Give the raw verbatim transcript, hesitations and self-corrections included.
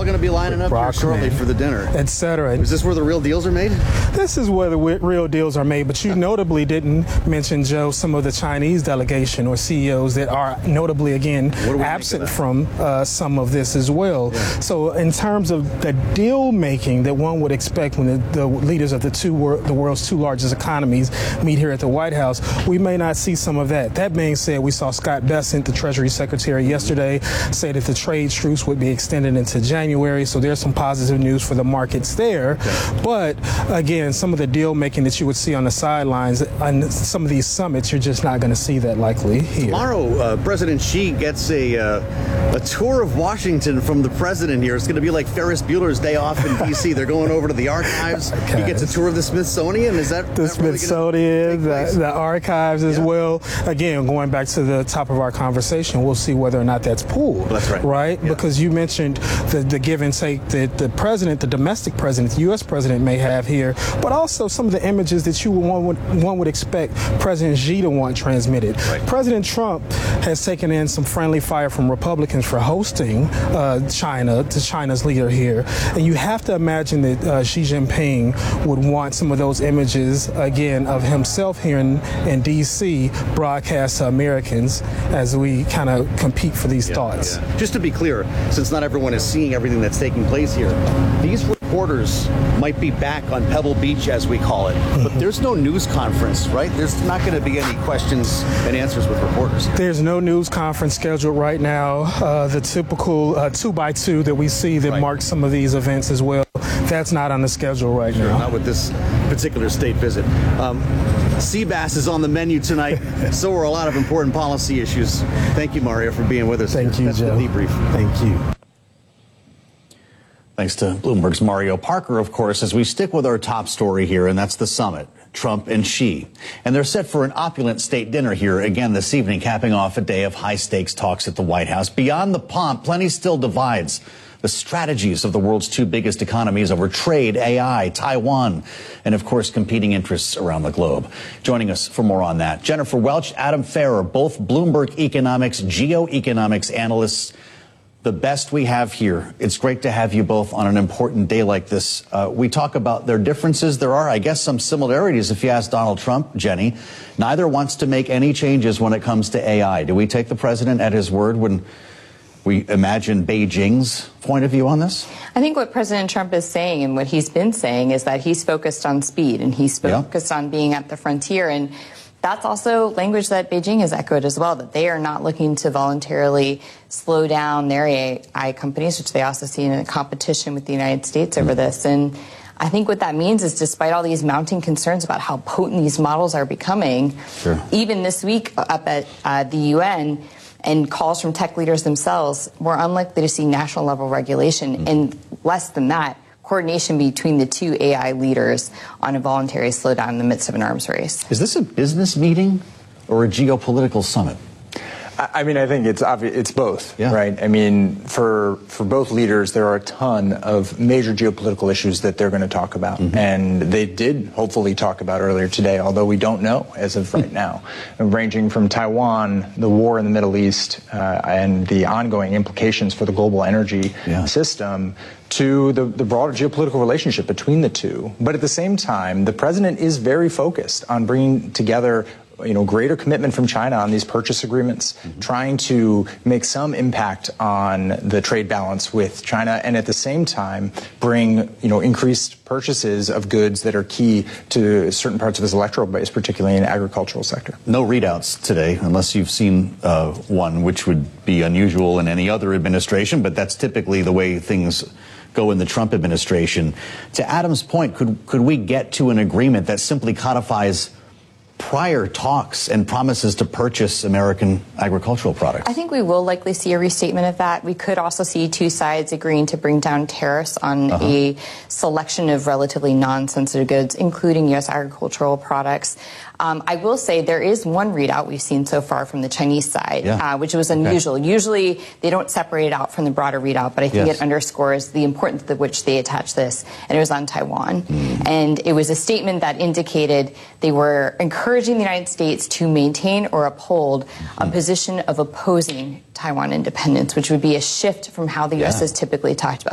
all going to be lining up here shortly for the dinner, et cetera. Is this where the real deals are made? This is where the real deals are made, but you notably didn't mention, Joe, some of the Chinese delegation or C E Os that are notably, again, absent from uh, some of this as well. Yeah. So in terms of the deal making that one would expect when the, the leaders of the two wor the world's two largest economies meet here at the White House, we may not see some of that. That being said, we saw Scott Bessent, the Treasury Secretary, yesterday say that the trade truce would be extended into January, so there's some positive news for the markets there. Okay. But again, some of the deal making that you would see on the sidelines on some of these summits, you're just not going to see that likely here. Tomorrow, uh, President Xi gets a uh, a tour of Washington from the president here. It's going to be like Ferris Bueller's Day Off in D C They're going over to the archives. Okay. He gets a tour of the Smithsonian. Is that the that Smithsonian, really the, the archives as yeah. well? Again, going back to the top of our conversation, we'll see whether or not that's pooled. That's right. Right? Yeah. Because you mentioned the, the give and take that the president, the domestic president, the U S president may have here, but also some of the images that you one would, one would expect President Xi to want transmitted. Right. President Trump has taken in some friendly fire from Republicans for hosting uh, China, to China's leader here. And you have to imagine that uh, Xi Jinping would want some of those images, again, of himself here in, in D C broadcast to Americans as we kind of compete for these yeah, thoughts. Yeah. Just to be clear, since not everyone is seeing everything that's taking place here, these reporters might be back on Pebble Beach, as we call it, but mm-hmm. there's no news conference, right? There's not going to be any questions and answers with reporters. There's no news conference scheduled right now. Uh, the typical uh, two by two that we see that right. marks some of these events as well, that's not on the schedule right sure, now. Not with this particular state visit. Um, sea bass is on the menu tonight. So are a lot of important policy issues. Thank you, Mario, for being with us. Thank you, That's Joe. the debrief. Thank you. Thanks to Bloomberg's Mario Parker, of course, as we stick with our top story here, and that's the summit, Trump and Xi. And they're set for an opulent state dinner here again this evening, capping off a day of high-stakes talks at the White House. Beyond the pomp, plenty still divides the strategies of the world's two biggest economies over trade, A I, Taiwan, and, of course, competing interests around the globe. Joining us for more on that, Jennifer Welch, Adam Ferrer, both Bloomberg Economics, geoeconomics analysts, the best we have here. It's great to have you both on an important day like this. Uh, we talk about their differences. There are, I guess, some similarities if you ask Donald Trump, Jenny. Neither wants to make any changes when it comes to A I. Do we take the president at his word when we imagine Beijing's point of view on this? I think what President Trump is saying and what he's been saying is that he's focused on speed and he's focused yeah. on being at the frontier. And that's also language that Beijing has echoed as well, that they are not looking to voluntarily slow down their A I companies, which they also see in a competition with the United States over this. And I think what that means is despite all these mounting concerns about how potent these models are becoming, sure. even this week up at uh, the U N and calls from tech leaders themselves, we're unlikely to see national level regulation. Mm-hmm. And less than that, coordination between the two A I leaders on a voluntary slowdown in the midst of an arms race. Is this a business meeting or a geopolitical summit? I mean, I think it's obvious, it's both, yeah. right? I mean, for for both leaders, there are a ton of major geopolitical issues that they're going to talk about. Mm-hmm. And they did hopefully talk about earlier today, although we don't know as of right now, ranging from Taiwan, the war in the Middle East, uh, and the ongoing implications for the global energy yeah. system, to the, the broader geopolitical relationship between the two. But at the same time, the president is very focused on bringing together you know, greater commitment from China on these purchase agreements, mm-hmm. trying to make some impact on the trade balance with China, and at the same time bring, you know, increased purchases of goods that are key to certain parts of his electoral base, particularly in the agricultural sector. No readouts today, unless you've seen uh, one, which would be unusual in any other administration, but that's typically the way things go in the Trump administration. To Adam's point, could could we get to an agreement that simply codifies prior talks and promises to purchase American agricultural products? I think we will likely see a restatement of that. We could also see two sides agreeing to bring down tariffs on uh-huh. a selection of relatively non-sensitive goods, including U S agricultural products. Um, I will say there is one readout we've seen so far from the Chinese side, yeah. uh, which was unusual. Okay. Usually they don't separate it out from the broader readout, but I think yes. it underscores the importance of which they attach this, and it was on Taiwan. Mm. And it was a statement that indicated they were encouraging the United States to maintain or uphold mm. a position of opposing Taiwan independence, which would be a shift from how the U S yeah. has typically talked about